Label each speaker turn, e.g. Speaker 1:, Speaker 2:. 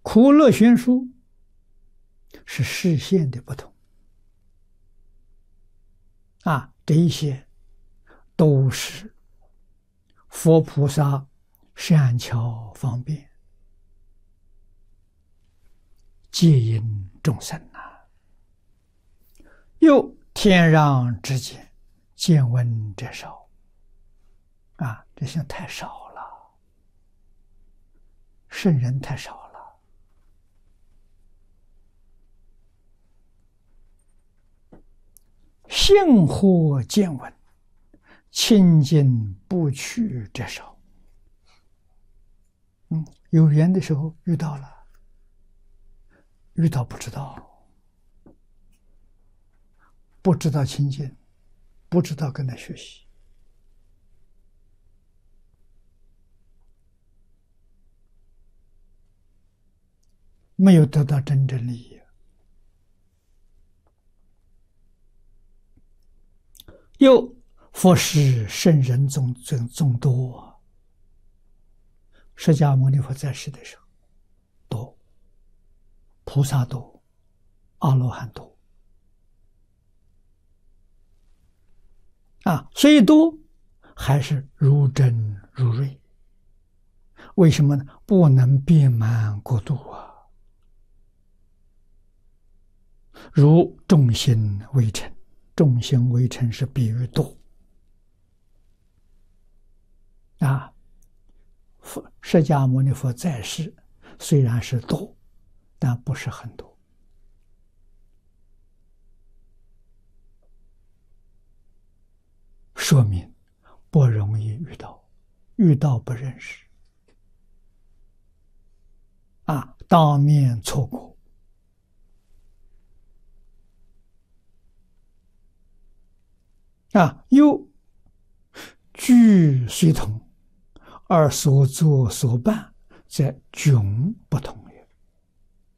Speaker 1: 苦乐悬殊是视线的不同这一些都是佛菩萨善巧方便接引众生又天让之间，见闻者少这些太少了，圣人太少了。幸或见闻，亲近不去者少。有缘的时候遇到了，遇到不知道，不知道亲近，不知道跟他学习，没有得到真正利益。又佛是圣人众多，释迦牟尼佛在世的时候多，菩萨多，阿罗汉多虽多还是如真如瑞。为什么呢？不能遍满国度如众星微尘，众星微尘是比喻多释迦牟尼佛在世虽然是多，但不是很多，说明不容易遇到，遇到不认识当面错过又具随同，而所作所办则迥不同。